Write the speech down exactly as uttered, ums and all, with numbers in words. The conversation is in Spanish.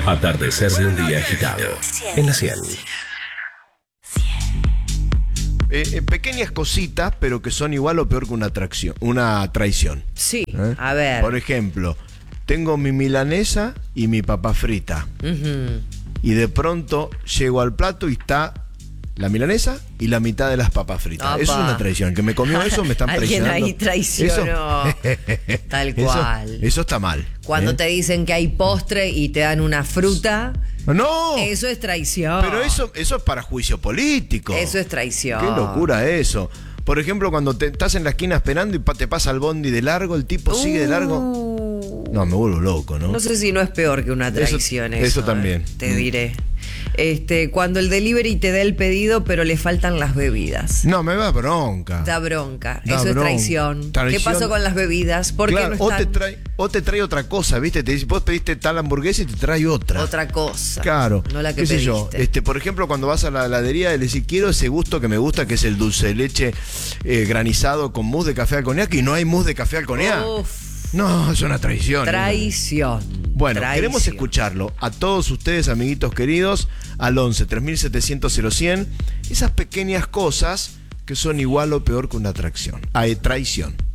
Atardecer de un día agitado. En la cien. Eh, eh, pequeñas cositas, pero que son igual o peor que una atracción, una traición. Sí, ¿Eh? a ver. Por ejemplo, tengo mi milanesa y mi papa frita. Uh-huh. Y de pronto llego al plato y está la milanesa y la mitad de las papas fritas. Opa. Eso es una traición. El que me comió eso me están Alguien traicionando. ahí traicionó. Eso, Tal cual. Eso, eso está mal. Cuando ¿eh? te dicen que hay postre y te dan una fruta, ¡No! eso es traición. Pero eso, eso es para juicio político. Eso es traición. Qué locura eso. Por ejemplo, cuando te, estás en la esquina esperando y pa, te pasa el bondi de largo, el tipo sigue de largo. Uh, No, me vuelvo loco, ¿no? No sé si no es peor que una traición eso. Eso, eso también. eh, te diré. Este, cuando el delivery te da el pedido, pero le faltan las bebidas. No, me da bronca. Da bronca. Da Eso es bronca. traición. Traición. ¿Qué pasó con las bebidas? ¿Por Claro, qué no o, te están? trae, o te trae otra cosa, ¿viste? Te dice, vos pediste tal hamburguesa y te trae otra. Otra cosa. Claro. No la que ¿Qué sé pediste. yo? Este, por ejemplo, cuando vas a la heladería, le decís, quiero ese gusto que me gusta, que es el dulce de leche eh, granizado con mousse de café al cognac, y no hay mousse de café al cognac. Uf, No, es una traición. traición. Bueno, Traición. queremos escucharlo a todos ustedes, amiguitos queridos, al once, tres mil setecientos, cero cien. Esas pequeñas cosas que son igual o peor que una atracción. Hay traición.